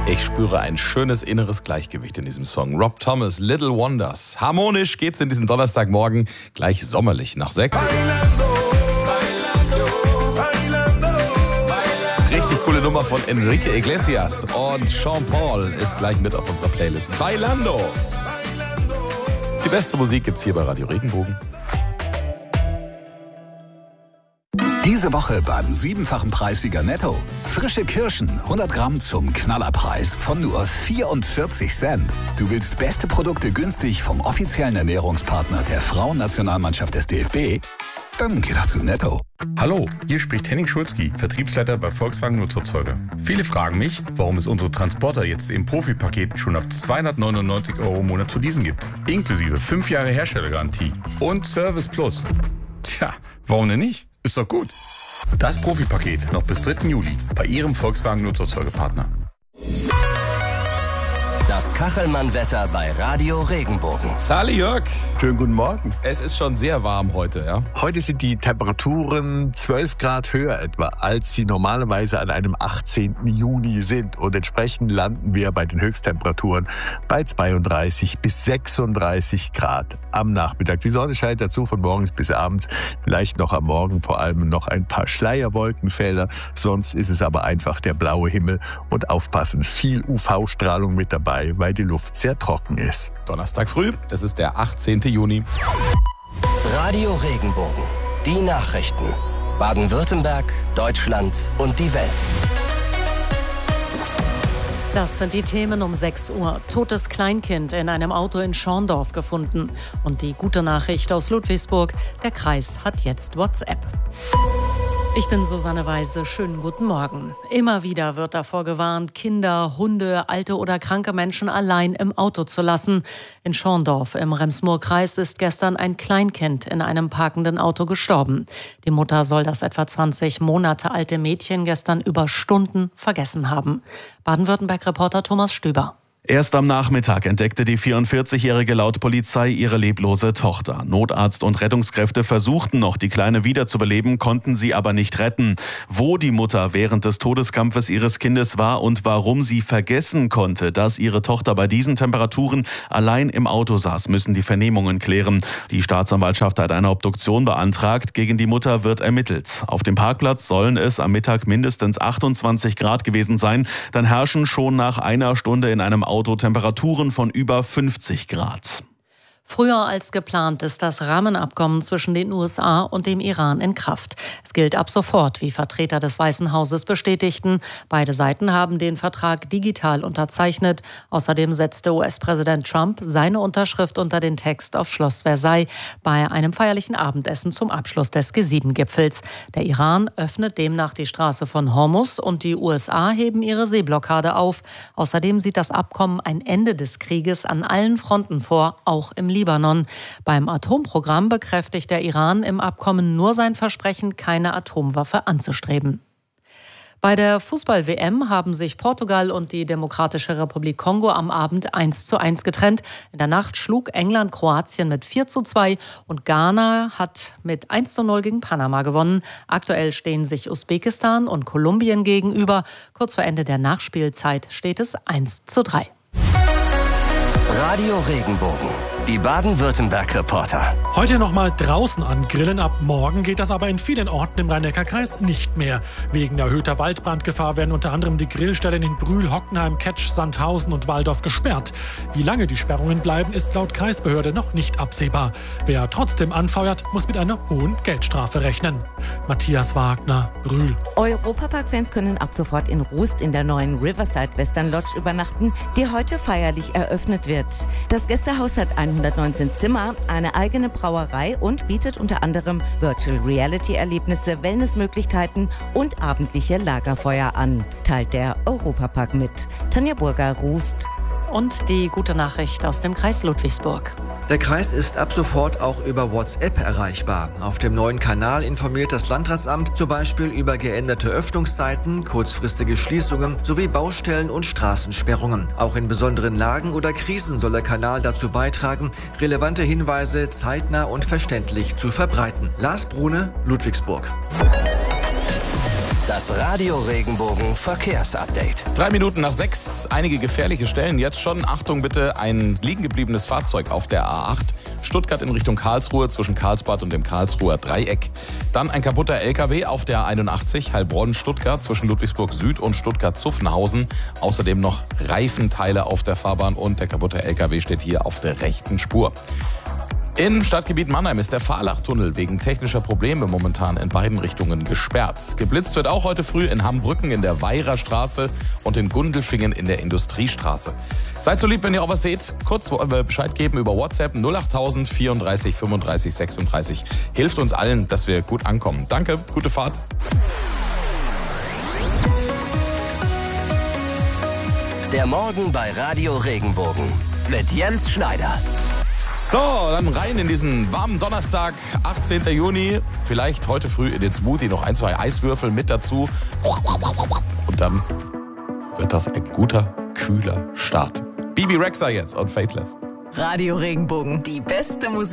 Ich spüre ein schönes inneres Gleichgewicht in diesem Song. Rob Thomas, Little Wonders. Harmonisch geht's in diesen Donnerstagmorgen, gleich sommerlich nach 6. Richtig coole Nummer von Enrique Iglesias und Sean Paul ist gleich mit auf unserer Playlist. Bailando. Die beste Musik gibt's hier bei Radio Regenbogen. Diese Woche beim 7-fachen Preissieger Netto. Frische Kirschen, 100 Gramm zum Knallerpreis von nur 44 Cent. Du willst beste Produkte günstig vom offiziellen Ernährungspartner der Frauennationalmannschaft des DFB? Dann geh doch zu Netto. Hallo, hier spricht Henning Schulzki, Vertriebsleiter bei Volkswagen Nutzerzeuger. Viele fragen mich, warum es unsere Transporter jetzt im Profi-Paket schon ab 299 € im Monat zu leasen gibt. Inklusive 5 Jahre Herstellergarantie und Service Plus. Tja, warum denn nicht? Ist doch gut. Das Profi-Paket noch bis 3. Juli bei Ihrem Volkswagen Nutzerzeugerpartner. Das Kachelmann-Wetter bei Radio Regenbogen. Sali Jörg. Schönen guten Morgen. Es ist schon sehr warm heute, ja? Heute sind die Temperaturen 12 Grad höher etwa, als sie normalerweise an einem 18. Juni sind. Und entsprechend landen wir bei den Höchsttemperaturen bei 32 bis 36 Grad am Nachmittag. Die Sonne scheint dazu von morgens bis abends. Vielleicht noch am Morgen vor allem noch ein paar Schleierwolkenfelder. Sonst ist es aber einfach der blaue Himmel. Und aufpassen, viel UV-Strahlung mit dabei, weil die Luft sehr trocken ist. Donnerstag früh, das ist der 18. Juni. Radio Regenbogen. Die Nachrichten. Baden-Württemberg, Deutschland und die Welt. Das sind die Themen um 6 Uhr. Totes Kleinkind in einem Auto in Schorndorf gefunden. Und die gute Nachricht aus Ludwigsburg, der Kreis hat jetzt WhatsApp. Ich bin Susanne Weise, schönen guten Morgen. Immer wieder wird davor gewarnt, Kinder, Hunde, alte oder kranke Menschen allein im Auto zu lassen. In Schorndorf im Rems-Murr-Kreis ist gestern ein Kleinkind in einem parkenden Auto gestorben. Die Mutter soll das etwa 20 Monate alte Mädchen gestern über Stunden vergessen haben. Baden-Württemberg-Reporter Thomas Stüber. Erst am Nachmittag entdeckte die 44-Jährige laut Polizei ihre leblose Tochter. Notarzt und Rettungskräfte versuchten noch, die Kleine wiederzubeleben, konnten sie aber nicht retten. Wo die Mutter während des Todeskampfes ihres Kindes war und warum sie vergessen konnte, dass ihre Tochter bei diesen Temperaturen allein im Auto saß, müssen die Vernehmungen klären. Die Staatsanwaltschaft hat eine Obduktion beantragt. Gegen die Mutter wird ermittelt. Auf dem Parkplatz sollen es am Mittag mindestens 28 Grad gewesen sein. Dann herrschen schon nach einer Stunde in einem Auto Temperaturen von über 50 Grad. Früher als geplant ist das Rahmenabkommen zwischen den USA und dem Iran in Kraft. Es gilt ab sofort, wie Vertreter des Weißen Hauses bestätigten. Beide Seiten haben den Vertrag digital unterzeichnet. Außerdem setzte US-Präsident Trump seine Unterschrift unter den Text auf Schloss Versailles bei einem feierlichen Abendessen zum Abschluss des G7-Gipfels. Der Iran öffnet demnach die Straße von Hormuz und die USA heben ihre Seeblockade auf. Außerdem sieht das Abkommen ein Ende des Krieges an allen Fronten vor, auch im Libanon. Beim Atomprogramm bekräftigt der Iran im Abkommen nur sein Versprechen, keine Atomwaffe anzustreben. Bei der Fußball-WM haben sich Portugal und die Demokratische Republik Kongo am Abend 1:1 getrennt. In der Nacht schlug England Kroatien mit 4:2 und Ghana hat mit 1:0 gegen Panama gewonnen. Aktuell stehen sich Usbekistan und Kolumbien gegenüber. Kurz vor Ende der Nachspielzeit steht es 1:3. Radio Regenbogen. Die Baden-Württemberg-Reporter. Heute noch mal draußen angrillen. Ab morgen geht das aber in vielen Orten im Rhein-Neckar-Kreis nicht mehr. Wegen erhöhter Waldbrandgefahr werden unter anderem die Grillstellen in Brühl, Hockenheim, Ketsch, Sandhausen und Walldorf gesperrt. Wie lange die Sperrungen bleiben, ist laut Kreisbehörde noch nicht absehbar. Wer trotzdem anfeuert, muss mit einer hohen Geldstrafe rechnen. Matthias Wagner, Brühl. Europapark-Fans können ab sofort in Rust in der neuen Riverside Western Lodge übernachten, die heute feierlich eröffnet wird. Das Gästehaus hat 119 Zimmer, eine eigene Brauerei und bietet unter anderem Virtual Reality Erlebnisse, Wellnessmöglichkeiten und abendliche Lagerfeuer an, teilt der Europapark mit. Tanja Burger, Rust. Und die gute Nachricht aus dem Kreis Ludwigsburg. Der Kreis ist ab sofort auch über WhatsApp erreichbar. Auf dem neuen Kanal informiert das Landratsamt zum Beispiel über geänderte Öffnungszeiten, kurzfristige Schließungen sowie Baustellen und Straßensperrungen. Auch in besonderen Lagen oder Krisen soll der Kanal dazu beitragen, relevante Hinweise zeitnah und verständlich zu verbreiten. Lars Brune, Ludwigsburg. Das Radio Regenbogen Verkehrsupdate. 3 Minuten nach 6, einige gefährliche Stellen. Jetzt schon, Achtung bitte, ein liegen gebliebenes Fahrzeug auf der A8. Stuttgart in Richtung Karlsruhe zwischen Karlsbad und dem Karlsruher Dreieck. Dann ein kaputter LKW auf der A81 Heilbronn-Stuttgart zwischen Ludwigsburg Süd und Stuttgart-Zuffenhausen. Außerdem noch Reifenteile auf der Fahrbahn und der kaputte LKW steht hier auf der rechten Spur. Im Stadtgebiet Mannheim ist der Fahrlachtunnel wegen technischer Probleme momentan in beiden Richtungen gesperrt. Geblitzt wird auch heute früh in Hambrücken in der Weirerstraße und in Gundelfingen in der Industriestraße. Seid so lieb, wenn ihr auch was seht, kurz Bescheid geben über WhatsApp 08000 34 35 36. Hilft uns allen, dass wir gut ankommen. Danke, gute Fahrt. Der Morgen bei Radio Regenbogen mit Jens Schneider. So, dann rein in diesen warmen Donnerstag, 18. Juni. Vielleicht heute früh in den Smoothie noch 1, 2 Eiswürfel mit dazu. Und dann wird das ein guter, kühler Start. Bibi Rexha jetzt und Faithless. Radio Regenbogen, die beste Musik.